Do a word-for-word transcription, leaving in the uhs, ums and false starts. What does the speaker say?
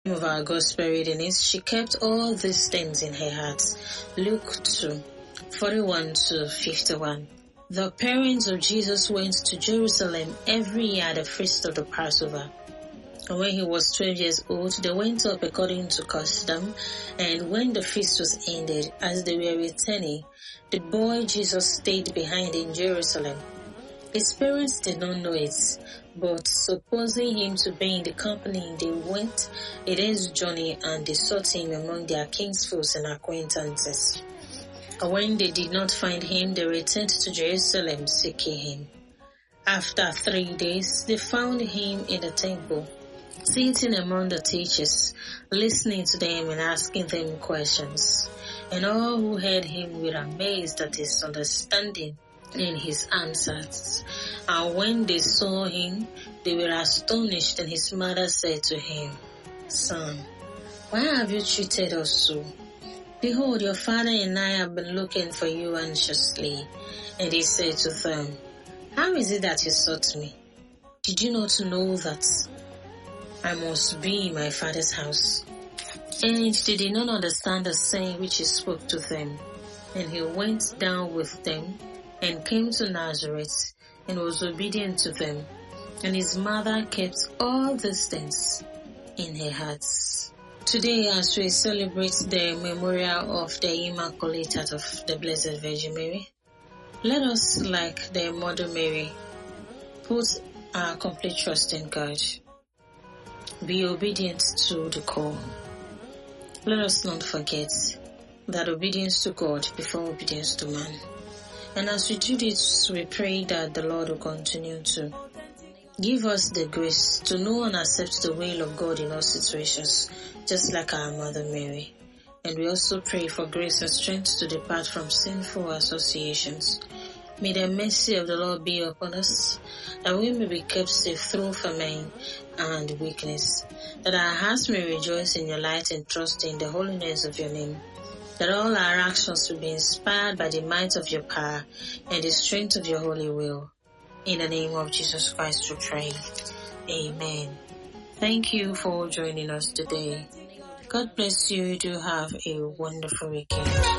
Of our gospel reading is, she kept all these things in her heart. Luke two, forty-one to fifty-one. The parents of Jesus went to Jerusalem every year at the feast of the Passover. And when he was twelve years old, they went up according to custom, and when the feast was ended, as they were returning, the boy Jesus stayed behind in Jerusalem. His parents did not know it, but supposing him to be in the company, they went a day's journey and they sought him among their kinsfolk and acquaintances. And when they did not find him, they returned to Jerusalem seeking him. After three days, they found him in the temple, sitting among the teachers, listening to them and asking them questions. And all who heard him were amazed at his understanding in his answers. And when they saw him, they were astonished, and his mother said to him, "Son, why have you treated us so? Behold, your father and I have been looking for you anxiously." And he said to them, "How is it that you sought me? Did you not know that I must be in my father's house?" And they did not understand the saying which he spoke to them. And he went down with them and came to Nazareth, and was obedient to them. And his mother kept all these things in her heart. Today, as we celebrate the memorial of the Immaculate Heart of the Blessed Virgin Mary, let us, like the Mother Mary, put our complete trust in God. Be obedient to the call. Let us not forget that obedience to God before obedience to man. And as we do this, we pray that the Lord will continue to give us the grace to know and accept the will of God in all situations, just like our Mother Mary. And we also pray for grace and strength to depart from sinful associations. May the mercy of the Lord be upon us, that we may be kept safe through famine and weakness, that our hearts may rejoice in your light and trust in the holiness of your name, that all our actions will be inspired by the might of your power and the strength of your holy will. In the name of Jesus Christ we pray. Amen. Thank you for joining us today. God bless you. Do have a wonderful weekend.